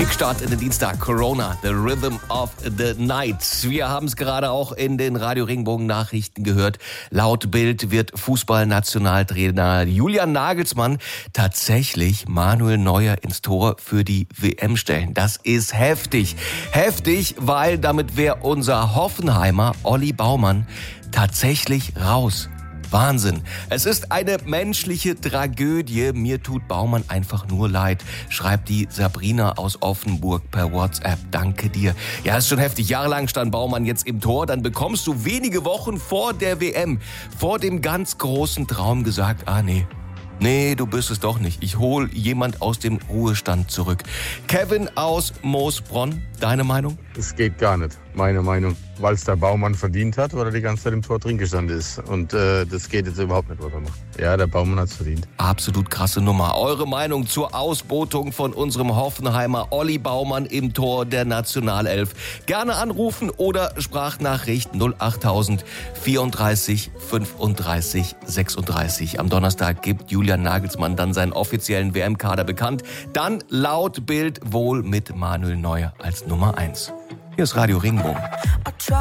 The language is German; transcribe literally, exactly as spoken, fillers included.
Kickstart in den Dienstag. Corona, the rhythm of the night. Wir haben es gerade auch in den Radio Regenbogen Nachrichten gehört. Laut Bild wird Fußballnationaltrainer Julian Nagelsmann tatsächlich Manuel Neuer ins Tor für die W M stellen. Das ist heftig. Heftig, weil damit wäre unser Hoffenheimer Olli Baumann tatsächlich raus. Wahnsinn. Es ist eine menschliche Tragödie. Mir tut Baumann einfach nur leid, schreibt die Sabrina aus Offenburg per WhatsApp. Danke dir. Ja, ist schon heftig. Jahrelang stand Baumann jetzt im Tor. Dann bekommst du wenige Wochen vor der W M, vor dem ganz großen Traum gesagt, ah nee, nee, du bist es doch nicht. Ich hol jemand aus dem Ruhestand zurück. Kevin aus Moosbronn, deine Meinung? Es geht gar nicht, meine Meinung. Weil es der Baumann verdient hat, weil er die ganze Zeit im Tor drin gestanden ist. Und äh, das geht jetzt überhaupt nicht, was er macht. Ja, der Baumann hat es verdient. Absolut krasse Nummer. Eure Meinung zur Ausbotung von unserem Hoffenheimer Olli Baumann im Tor der Nationalelf. Gerne anrufen oder Sprachnachricht null achttausend vierunddreißig fünfunddreißig sechsunddreißig. Am Donnerstag gibt Julian Nagelsmann dann seinen offiziellen W M-Kader bekannt. Dann laut Bild wohl mit Manuel Neuer als Nummer eins. Hier ist Radio Regenbogen.